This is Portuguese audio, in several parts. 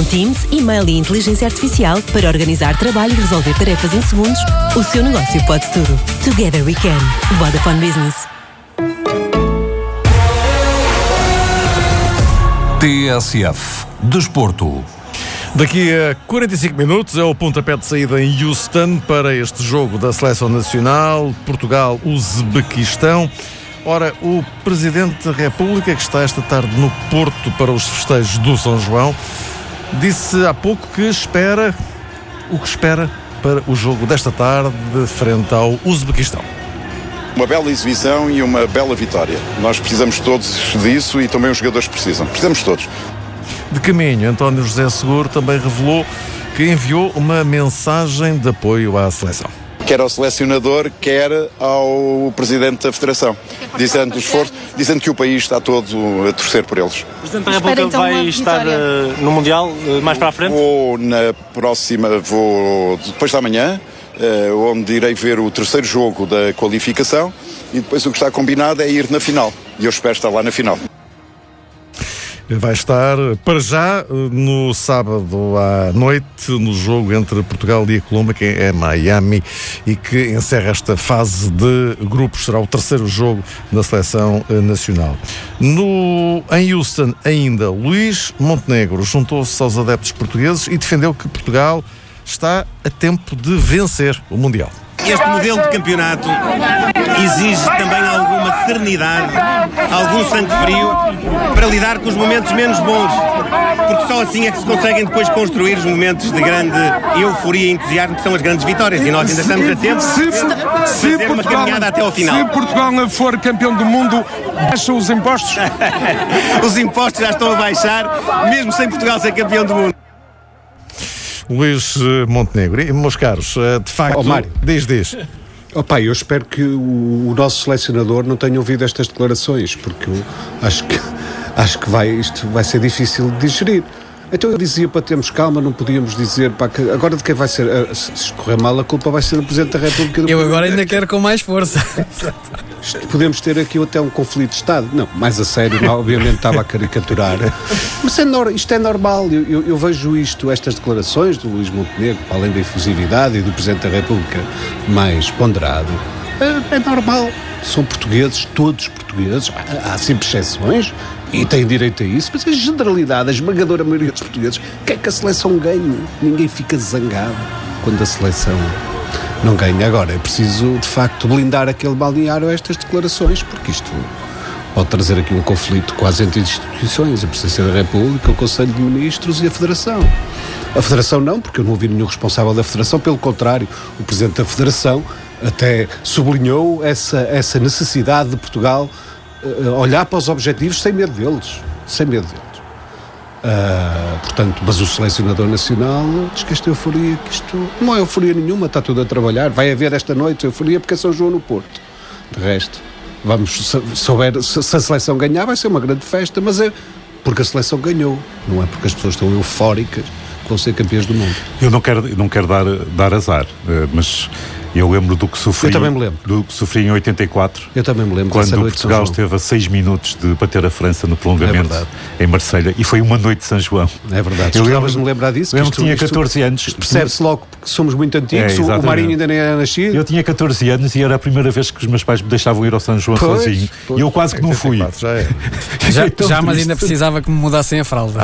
Com Teams, e-mail e inteligência artificial para organizar trabalho e resolver tarefas em segundos, o seu negócio pode tudo. Together we can. Vodafone Business. TSF Desporto. Daqui a 45 minutos é o pontapé de saída em Houston para este jogo da Seleção Nacional, Portugal-Uzbequistão. Ora, o Presidente da República, que está esta tarde no Porto para os festejos do São João, disse há pouco que espera para o jogo desta tarde frente ao Uzbequistão. Uma bela exibição e uma bela vitória. Nós precisamos todos disso e também os jogadores precisam. Precisamos todos. De caminho, António José Seguro também revelou que enviou uma mensagem de apoio à seleção. Quer ao selecionador, quer ao Presidente da Federação, dizendo o esforço, dizendo que o país está todo a torcer por eles. O Presidente da República então vai estar no Mundial mais para a frente? Vou depois da manhã, onde irei ver o terceiro jogo da qualificação e depois o que está combinado é ir na final. E eu espero estar lá na final. Vai estar, para já, no sábado à noite, no jogo entre Portugal e a Colômbia, que é Miami, e que encerra esta fase de grupos. Será o terceiro jogo da Seleção Nacional. Em Houston, ainda, Luís Montenegro juntou-se aos adeptos portugueses e defendeu que Portugal está a tempo de vencer o Mundial. Este modelo de campeonato exige também alguma serenidade, algum sangue frio para lidar com os momentos menos bons, porque só assim é que se conseguem depois construir os momentos de grande euforia e entusiasmo que são as grandes vitórias, e nós ainda estamos a tempo de fazer uma caminhada até ao final. Se Portugal for campeão do mundo, baixam os impostos? Os impostos já estão a baixar, mesmo sem Portugal ser campeão do mundo. Luís Montenegro, e, meus caros, de facto, diz. Pai, eu espero que o nosso selecionador não tenha ouvido estas declarações, porque eu acho que isto vai ser difícil de digerir. Então eu dizia para termos calma, não podíamos dizer que agora de quem vai ser, se correr mal a culpa vai ser do Presidente da República. Eu agora ainda quero com mais força. Podemos ter aqui até um conflito de Estado. Não, mais a sério, não, obviamente estava a caricaturar. Mas isto é normal, eu vejo estas declarações do Luís Montenegro, além da efusividade e do Presidente da República mais ponderado, é normal. São portugueses, todos portugueses, há sempre exceções, e têm direito a isso, mas a generalidade, a esmagadora maioria dos portugueses, quer que a seleção ganhe. Ninguém fica zangado quando a seleção não ganha. Agora, é preciso, de facto, blindar aquele balneário a estas declarações, porque isto pode trazer aqui um conflito quase entre instituições, a Presidência da República, o Conselho de Ministros e a Federação. A Federação não, porque eu não ouvi nenhum responsável da Federação, pelo contrário, o Presidente da Federação até sublinhou essa necessidade de Portugal olhar para os objetivos sem medo deles. Portanto, mas o selecionador nacional diz que esta euforia, que isto não é euforia nenhuma, está tudo a trabalhar. Vai haver esta noite euforia porque é São João no Porto. De resto, se a seleção ganhar vai ser uma grande festa, mas é porque a seleção ganhou, não é porque as pessoas estão eufóricas que vão ser campeãs do mundo. Eu não quero dar azar, mas eu lembro do que sofri. Eu também me lembro. Do que sofri em 84. Eu também me lembro. Quando Portugal esteve a 6 minutos de bater a França no prolongamento em Marselha, e foi uma noite de São João. É verdade. Eu lembro de me lembrar disso. Eu tinha 14 anos. Percebe-se logo porque somos muito antigos. O Marinho ainda nem era nascido. Eu tinha 14 anos e era a primeira vez que os meus pais me deixavam ir ao São João sozinho. E eu quase que não fui. Mas ainda precisava que me mudassem a fralda.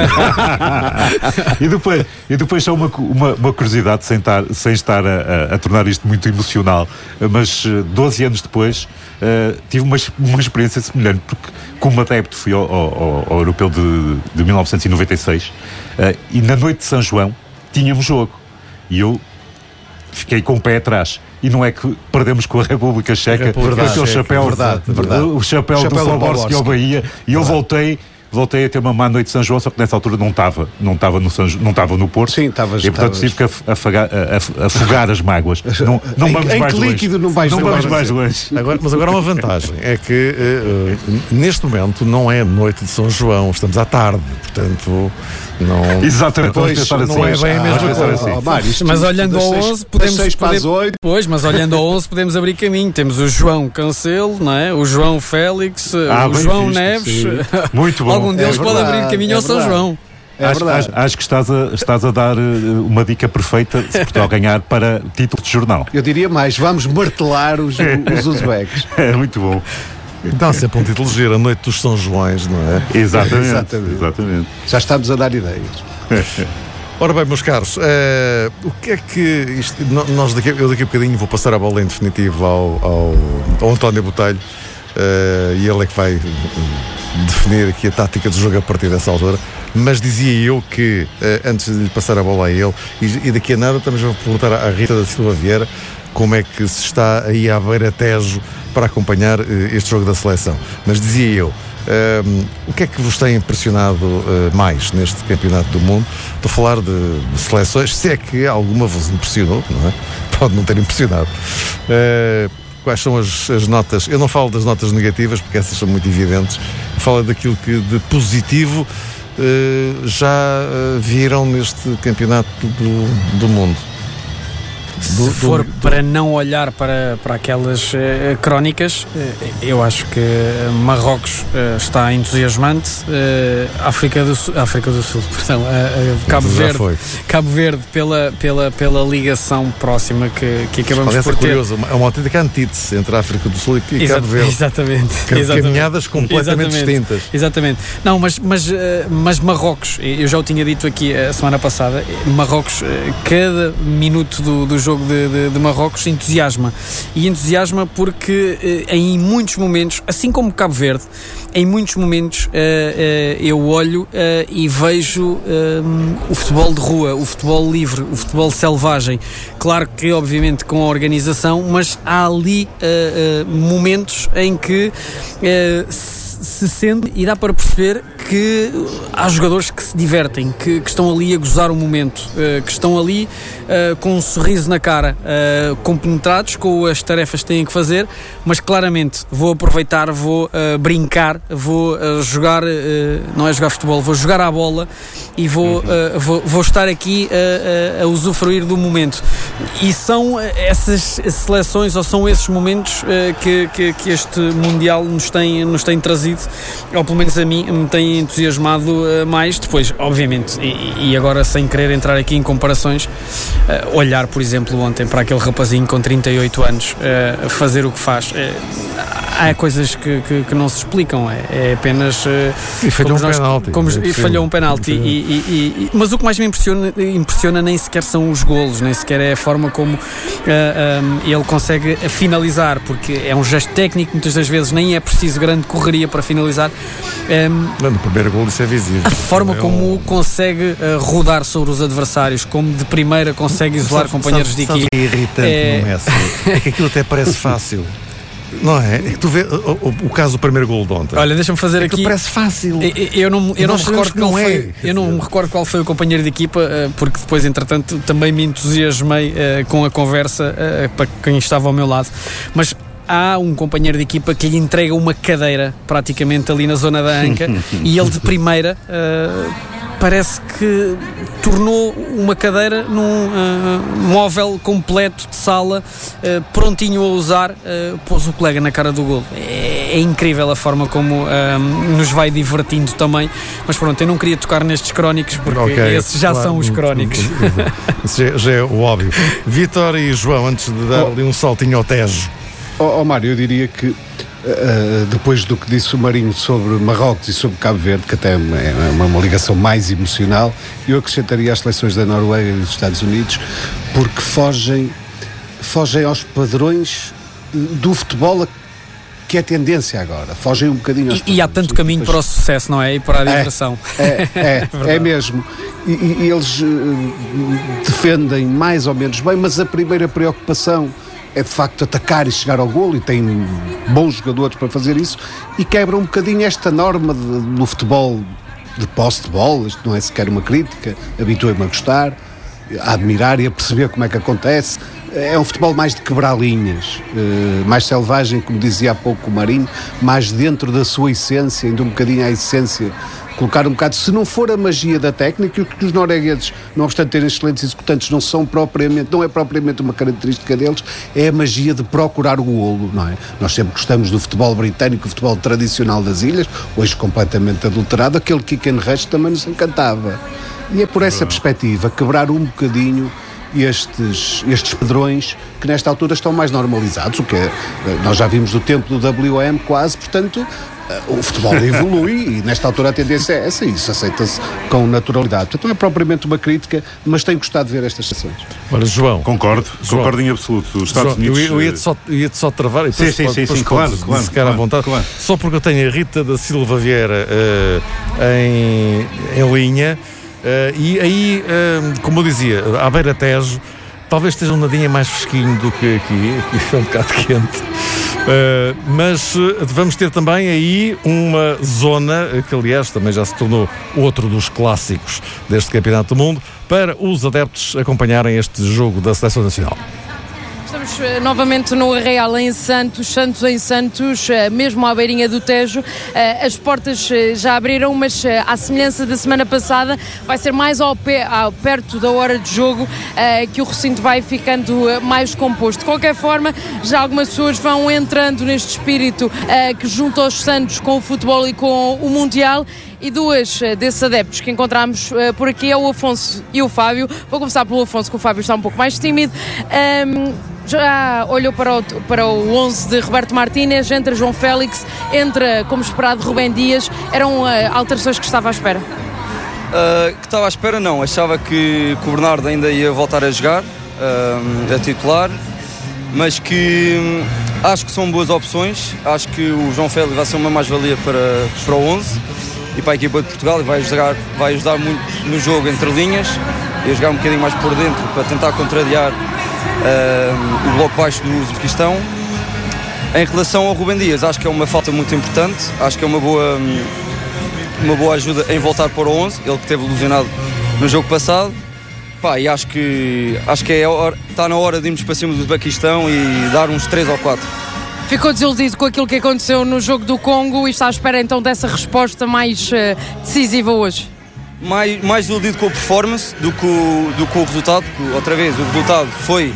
E depois só uma curiosidade, sem estar a tornar isto muito emocional, mas 12 anos depois tive uma experiência semelhante, porque como adepto fui ao Europeu de 1996 e na noite de São João tínhamos jogo e eu fiquei com o pé atrás. E não é que perdemos com a República Checa, aquele chapéu, o chapéu do Slavorsky ao Bahia, e eu voltei a ter uma má noite de São João, só que nessa altura não estava no Porto. Sim, e portanto tive que afogar as mágoas. Não vamos mais longe. Líquido não vamos mais longe. Mas agora uma vantagem é que neste momento não é noite de São João, estamos à tarde, portanto não. Exatamente, não é bem a mesma coisa. Mas olhando ao 11 mas olhando ao 11 podemos abrir caminho. Temos o João Cancelo, não é? O João Félix, o João Neves. Muito bom. Algum deles pode abrir caminho ao São João. Acho que estás a dar uma dica perfeita se Portugal ganhar para título de jornal. Eu diria mais, vamos martelar os uzbeks. É muito bom. Dá sempre um título giro, a noite dos São Joões, não é? Exatamente. Já estamos a dar ideias. Ora bem, meus caros, o que é que isto, eu daqui a bocadinho vou passar a bola em definitivo ao António Botelho, e ele é que vai definir aqui a tática do jogo a partir dessa altura. Mas dizia eu que, antes de lhe passar a bola a ele, e daqui a nada também vou perguntar à Rita da Silva Vieira como é que se está aí à beira Tejo para acompanhar este jogo da seleção. Mas dizia eu, o que é que vos tem impressionado mais neste campeonato do mundo? Estou a falar de seleções, se é que alguma vos impressionou, não é? Pode não ter impressionado. Quais são as notas? Eu não falo das notas negativas, porque essas são muito evidentes. Falo daquilo que de positivo já viram neste campeonato do mundo. Se for para não olhar para aquelas crónicas, eu acho que Marrocos está entusiasmante, África do Sul, perdão, Cabo Verde pela ligação próxima que acabamos por ter. Curioso, é uma autêntica antítese entre a África do Sul e Cabo Verde. Exatamente. Caminhadas completamente distintas. Exatamente. Não, mas Marrocos, eu já o tinha dito aqui a semana passada, Marrocos, cada minuto do jogo de Marrocos entusiasma porque em muitos momentos, assim como Cabo Verde, em muitos momentos eu olho e vejo o futebol de rua, o futebol livre, o futebol selvagem, claro que obviamente com a organização, mas há ali momentos em que se sente e dá para perceber que há jogadores que se divertem, que estão ali a gozar o momento, que estão ali com um sorriso na cara, compenetrados com as tarefas que têm que fazer, mas claramente vou aproveitar, vou brincar, vou jogar, não é jogar futebol, vou jogar à bola e vou estar aqui a usufruir do momento. E são essas seleções, ou são esses momentos que este Mundial nos tem trazido, ou pelo menos a mim me tem entusiasmado mais. Depois, obviamente, e agora sem querer entrar aqui em comparações, olhar, por exemplo, ontem para aquele rapazinho com 38 anos fazer o que faz, há coisas que não se explicam, é apenas e falhou um penalti, mas o que mais me impressiona nem sequer são os golos, nem sequer é a forma como ele consegue finalizar, porque é um gesto técnico, muitas das vezes nem é preciso grande correria para finalizar. No primeiro golo isso é visível. A forma como consegue rodar sobre os adversários, como de primeira consegue isolar companheiros de equipe. É irritante no Messi. É que aquilo até parece fácil. Não é? É que tu vê o caso do primeiro golo de ontem. Olha, deixa-me fazer aqui. Parece fácil. Eu não me recordo qual foi o companheiro de equipa, porque depois, entretanto, também me entusiasmei com a conversa para quem estava ao meu lado. Mas há um companheiro de equipa que lhe entrega uma cadeira praticamente ali na zona da anca e ele de primeira parece que tornou uma cadeira num móvel completo de sala, prontinho a usar, pôs o colega na cara do golo. É incrível a forma como nos vai divertindo também, mas pronto, eu não queria tocar nestes crónicos porque esses já são os crónicos. Já é o óbvio. Vítor e João, antes de dar ali um saltinho ao Tejo. Mário, eu diria que depois do que disse o Marinho sobre Marrocos e sobre Cabo Verde, que até é uma ligação mais emocional, eu acrescentaria as seleções da Noruega e dos Estados Unidos, porque fogem aos padrões do futebol que é tendência agora, fogem um bocadinho aos e há tanto caminho para o sucesso, não é? E para a diversão. É mesmo. E eles defendem mais ou menos bem, mas a primeira preocupação é de facto atacar e chegar ao golo, e tem bons jogadores para fazer isso, e quebra um bocadinho esta norma no futebol de posse de bola. Isto não é sequer uma crítica, habituei-me a gostar, a admirar e a perceber como é que acontece. É um futebol mais de quebrar linhas, mais selvagem, como dizia há pouco o Marinho, mais dentro da sua essência, indo um bocadinho à essência, colocar um bocado, se não for a magia da técnica, que os noruegueses, não obstante terem excelentes executantes, não é propriamente uma característica deles, é a magia de procurar o golo, não é? Nós sempre gostamos do futebol britânico, o futebol tradicional das ilhas, hoje completamente adulterado, aquele kick and rush também nos encantava. E é por essa perspectiva, quebrar um bocadinho estes padrões que nesta altura estão mais normalizados, o que é, nós já vimos do tempo do WM quase, portanto o futebol evolui e nesta altura a tendência é essa, isso aceita-se com naturalidade. Portanto não é propriamente uma crítica, mas tenho gostado de ver estas sessões. Ora, João. Concordo em absoluto. Os Estados Unidos... Eu ia-te só travar e depois sim, claro, ficar à vontade. Claro. Só porque eu tenho a Rita da Silva Vieira em linha. E aí, como eu dizia, à beira Tejo, talvez esteja um nadinha mais fresquinho do que aqui é um bocado quente, mas vamos ter também aí uma zona que aliás também já se tornou outro dos clássicos deste Campeonato do Mundo, para os adeptos acompanharem este jogo da Seleção Nacional. Estamos novamente no Arraial em Santos, mesmo à beirinha do Tejo. As portas já abriram, mas à semelhança da semana passada, vai ser mais perto da hora de jogo que o recinto vai ficando mais composto. De qualquer forma, já algumas pessoas vão entrando neste espírito que junta os Santos com o futebol e com o Mundial. E duas desses adeptos que encontramos por aqui é o Afonso e o Fábio. Vou começar pelo Afonso, que o Fábio está um pouco mais tímido. Já olhou para o 11 de Roberto Martínez, entra João Félix, entra, como esperado, Rubem Dias. Eram alterações que estava à espera? Que estava à espera, não. Achava que o Bernardo ainda ia voltar a jogar, a titular, mas que acho que são boas opções. Acho que o João Félix vai ser uma mais-valia para o 11 e para a equipa de Portugal, e vai ajudar muito no jogo entre linhas e a jogar um bocadinho mais por dentro para tentar contrariar o bloco baixo do Uzbequistão. Em relação ao Rubem Dias, acho que é uma falta muito importante, acho que é uma boa ajuda em voltar para o 11, ele que esteve ilusionado no jogo passado. E acho que está na hora de irmos para cima do Uzbequistão e dar uns 3 ou 4. Ficou desiludido com aquilo que aconteceu no jogo do Congo e está à espera então dessa resposta mais decisiva hoje? Mais desiludido com a performance do que o resultado, porque, outra vez, o resultado foi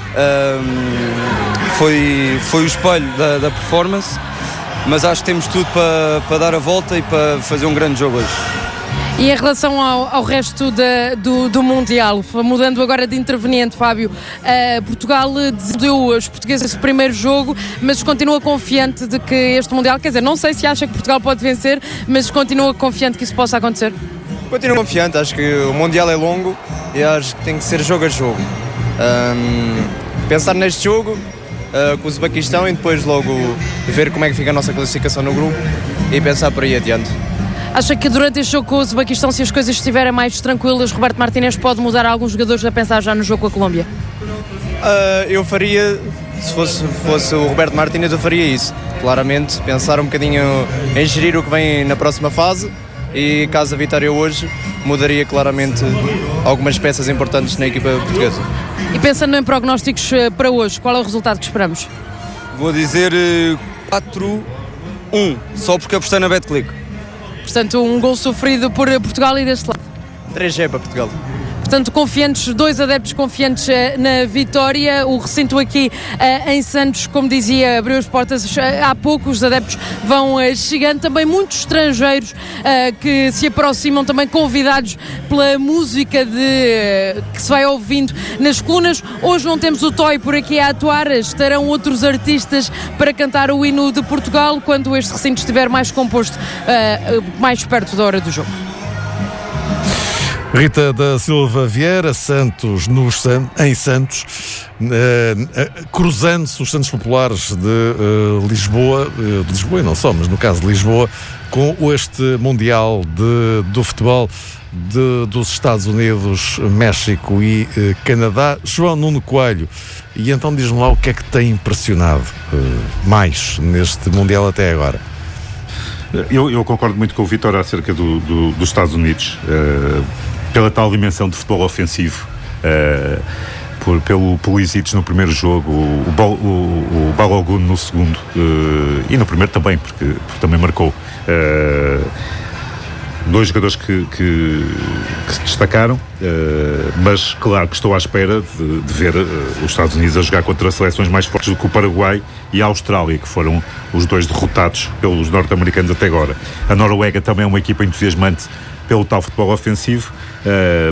o espelho da performance, mas acho que temos tudo para dar a volta e para fazer um grande jogo hoje. E em relação ao resto do Mundial, mudando agora de interveniente, Fábio, Portugal deu os portugueses o primeiro jogo, mas continua confiante de que este Mundial, quer dizer, não sei se acha que Portugal pode vencer, mas continua confiante que isso possa acontecer? Continuo confiante, acho que o Mundial é longo e acho que tem que ser jogo a jogo. Pensar neste jogo com o Uzbequistão e depois logo ver como é que fica a nossa classificação no grupo e pensar por aí adiante. Acha que durante este jogo com o Uzbequistão, se as coisas estiverem mais tranquilas, Roberto Martínez pode mudar alguns jogadores a pensar já no jogo com a Colômbia? Eu faria, se fosse o Roberto Martínez, eu faria isso. Claramente, pensar um bocadinho em gerir o que vem na próxima fase e, caso a vitória hoje, mudaria claramente algumas peças importantes na equipa portuguesa. E pensando em prognósticos para hoje, qual é o resultado que esperamos? Vou dizer 4-1, só porque apostei na Betclic. Portanto, um gol sofrido por Portugal e deste lado. 3-0 para Portugal. Portanto, confiantes, dois adeptos confiantes na vitória. O recinto aqui em Santos, como dizia, abriu as portas há pouco. Os adeptos vão chegando. Também muitos estrangeiros que se aproximam, também convidados pela música que se vai ouvindo nas colunas. Hoje não temos o Toy por aqui a atuar. Estarão outros artistas para cantar o hino de Portugal quando este recinto estiver mais composto, mais perto da hora do jogo. Rita da Silva Vieira, em Santos, cruzando-se os Santos Populares de Lisboa e não só, mas no caso de Lisboa, com este Mundial do futebol dos Estados Unidos, México e Canadá. João Nuno Coelho, e então diz-me lá o que é que tem impressionado mais neste Mundial até agora. Eu concordo muito com o Vítor acerca dos Estados Unidos, pela tal dimensão de futebol ofensivo pelo Pulisic no primeiro jogo, o Balogun no segundo, e no primeiro também, porque também marcou. Dois jogadores que se destacaram, mas claro que estou à espera de ver os Estados Unidos a jogar contra seleções mais fortes do que o Paraguai e a Austrália, que foram os dois derrotados pelos norte-americanos até agora. A Noruega também é uma equipa entusiasmante pelo tal futebol ofensivo,